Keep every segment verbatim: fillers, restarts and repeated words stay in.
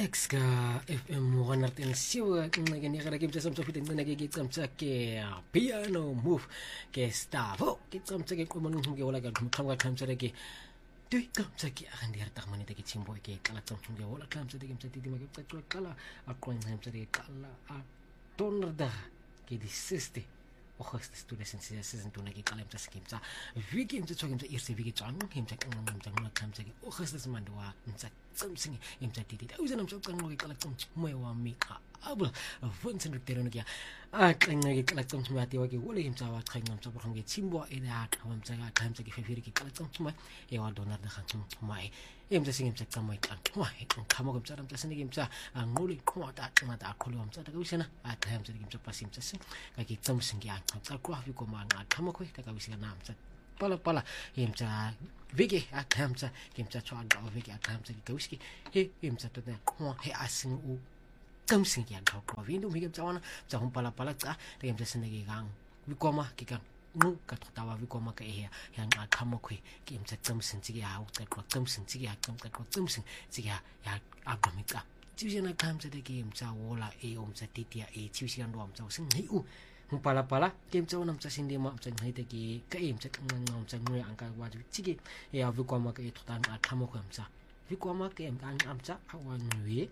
X ka F M one natin siwa kung nagani ka nagim sa samsa fitin nagigit samsa ke piano move ke stavo kit samsa ke kuman ng wala ka kamga kamsa ke tuy kamsa ke akan diartak man ite ke chimbo ke kala samsa ke wala kamsa de kamsa titi mag kala ako ng samsa de kala a tonda ke di siste ochste students en season toen ik kalem tas kimsa weekend te chogim te eerste weekend chang kimsa kang nam chang na kamsa ke ochste mandwa msa something imsa titi da usanam so kang logi kala chang moy wa mi ka abla vonsen rutero ngia a kang ngi kala chang ma ti wa ke wole imsa wa kang nam so bang ke chimbo ida kam sa ka kamsa ke fefiri ke kala chang ma e wa donar da khang mai imsa singim sa kamai kan wa kamo kam sa ram sa singim sa ang ngoli ko ta ma ta ko lom sa da usana a kam sa kim sa pasim sa sing ka ki cham sing ya ka ko fi ko ma nga kamo ko ta ka wisi nam sa pala pala imsa vige a kam sa kim sa chwa da vige a kam sa ki wisi he imsa to da ko he asing u kam sing ya ka ko vi no mi kim sa wana sa hom pala pala ka ta kim sa sinagi gang vi ko ma ki kan nu ka tawa vi ko ma ka e yang a kamo ko ki imsa cham sing ji ya u ta ko cham sing ji ya kam ka ko cham sing ji ya ya a ga mi ka ji na kam sa de ki imsa wola e om sa titia e ji si kan rom sa sing hi u pala pala kem chau nam cha sindi ma chang hai te ki ka em cha kang ngam cha ngui ang ka wa chi ki ya vi ko ma ka e thotan a thamo ko am cha vi ko ma ke em kan am cha a wa ngui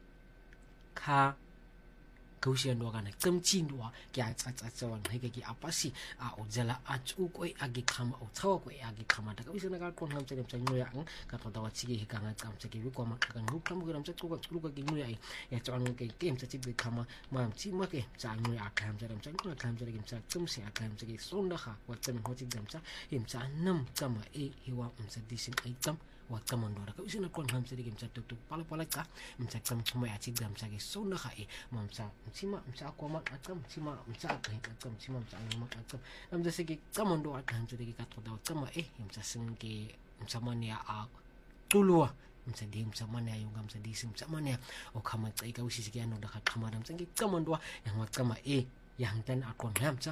kha ko sian do ka na kem chin do kya cha cha cha wan hai ke ki apasi a o jala a chu ko a gi kham o chaw ko a gi khama ta ka wi sana ka kon ham cha kem cha ngui ang ka to da wa chi ki ka nga kam cha ki vi ko ma ka nguk tham ko ram cha ko ka chu ka ki ngui ai ya cha ang ke kem cha chi bi khama ma chi ma ke cha ngui a kham cha ram cha ko kham cha kem cha kem se a kham cha ki son da kha wa kem ho chi gam cha im cha nam kama e hi wa um sa disin ai tam wa kamon do ka usina kon ham sa kem cha tuk tuk pala pala ka um cha kam chuma a chi gam cha ki son da kha e mam cha chima mcha ko ma atam chima mcha ka atam chima mcha ma atam nam da se ki kamon do a kham cha ki ka to da chama e im cha sing ki mcha mania a tulua msa di msa mania yung gam sa di sim msa mania o kama tsai ka usi sikia no da ka kama dam tsangi kama ndwa yang wa kama e yang tan akon ham sa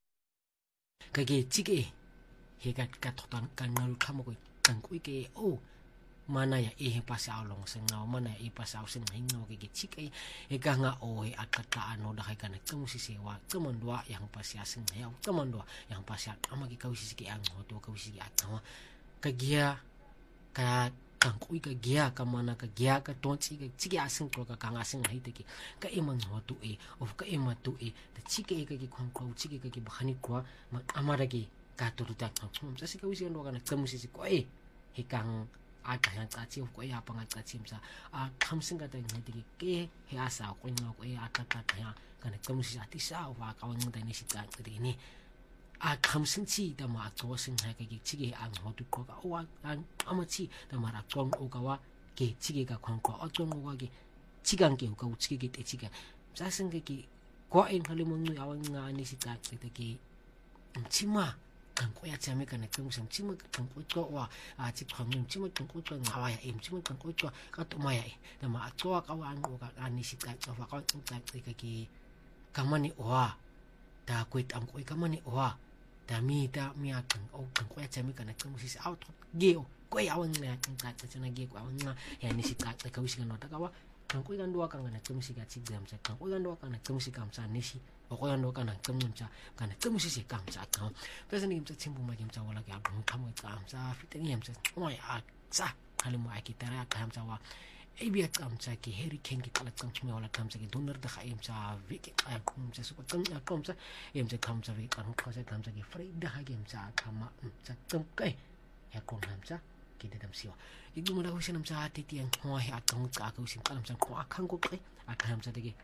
ka ge chike he ka ka thotan kan nal kama ko kan ko ke o mana ya e pa sa long sing na mana e pa sa sing hing no ke chike e ka nga o e akata ano da ka na tsamu si se wa kama ndwa yang pa sia sing ya kama ndwa yang pa sia ama ki ka usi sikia ang ho to ka usi sikia atama ka gia ka kang kui ka gia ka mana ka gia ka ton chi ka chi ka asing ko ka kang asing hai te ki ka emang ho tu e of ka ema tu e ta chi ka e ka ki khong ko chi ka ki bahani ko ma amara ki ka tu tu ta chum sa si ka wisi ndo ka na tsamu si si ko e he kang a ka yang ta chi of ko e apa nga ta chi msa a kham sing ka ta ngai te ki ke he asa ko nga ko e a ka ta ta ya ka na tsamu si ati sa wa ka wang ta ni si ta te ni a kham sing chi da ma to sing ha ka ki chi ki ang ho tu ko ka o ang ama chi da ma ra chong o ka wa ke chi ki ka khong ko o chong o ka ki chi gang ke ka u chi ki te chi ka sa sing ke ki ko en hali mo ngi awang nga ni si ta te ki chi ma kan ko ya chame ka na chung sam chi ma kan ko to wa a chi kham ni chi ma kan ko to nga wa ya em chi ma kan ko to ka to ma ya da ma to ka wa ang o ka ni si ta ka wa ka ta te ka ki ka ma ni wa da ko tam ko ka ma ni wa da mi da mi a kan o kan ko ya chame ka na chung si sa out ge o ko ya awang na kan ta ta na ge ko awang na ya ni si ta ka wisi kan no ta ka wa kan ko kan dua kan na chung si ka chi gam sa kan ko kan dua kan na chung si kam sa ni si o ko kan dua kan na chung mun cha kan na chung si si kam sa ka ta sa ni kim sa chimbu ma kim sa wala ka bu kam ka sa fit ni am sa o ya sa kali mo ai ki tara ka am sa wa e bi at kam sa ki heri ken ki kala kam chme wala kam sa ki donar da khaim sa vi ki ka kum sa su kam ya kam sa em sa kam sa vi kan ko sa kam sa ki frei da ha kim sa kama sa kam kai ya kon ham sa ki de dam siwa igu mara husin am sa ati ti ang ho he akang ka ka husin kalam sa ko akang ko kai akam sa de ki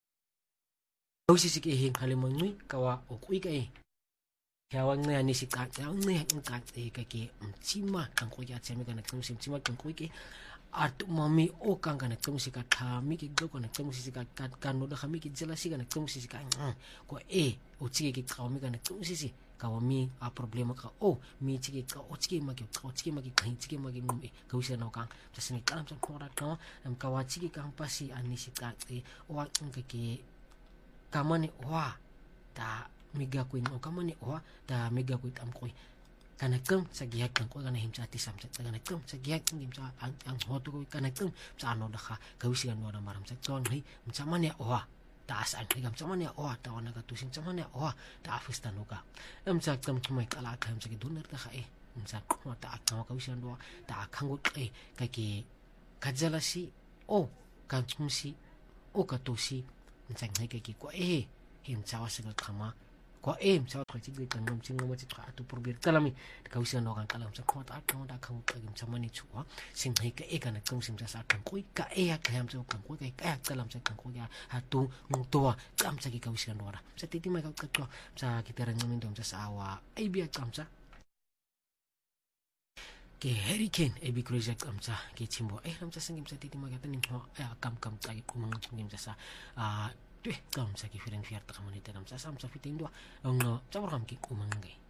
husi si ki hin kali mo ngui ka wa o kui kai ya wang ne ni si ka ya ne ang ka e ka ki chima kan ko ya cheme ka na kum sim chima kan ko ki at mami o kang kana kum si ka tha mi ki go kana kum si ka ka kan no da khami ki jela si kana kum si ka ko e o chi ki ka mi kana kum si si ka wa mi a problema ka o mi chi ki ka o chi ki ma ki ka o chi ki ma ki ka chi ki ma ki mi ka usia no kang ta sini kalam sa ko ra ka am ka wa chi ki kang pasi ani si ka e o wa ka ki kamani wa ta miga ko o kamani wa ta miga ko am ko kana kem sa giyak kan ko kana himsa ti sam sa kana kem sa giyak ngim sa ang ang hotu ko kana kem sa ano da ka gawisigan no na maram sa ton hi msa man ya oha taas ang higam sa man ya oha ta wana ka tusin sa man ya oha ta afista no ka am sa kem tumay kala ka sa giduner ta ka e msa ko ta akama gawisigan do ta kangut e ka ki kajala si o kan tumsi o ka tusi msa ngai ka ki ko e himsa wa sa kama kwa em sa ko tigre kan ngom sing ngom titra atu purbir kalami ka usia no kan kalam sa ko ta kan da kan ka gim samani chua sing hai ka e kan kan sim sa sa kan koi ka e ya ka yam sa kan koi ka e kalam sa kan koi ya hatu ng tua kam sa ki ka usia no ra sa titi mai ka ka sa kita ran ngom dom sa sawa ai bia kam sa ke hurricane e bi crazy kam sa ke chimbo e ram sa singim sa titi mai ka tanin ho kam kam ka ki kumang ngim sa a tuh kam sa ki firen fiar ta kamanita kam sa sam sa fitin dua ang no sa kam ki kumangay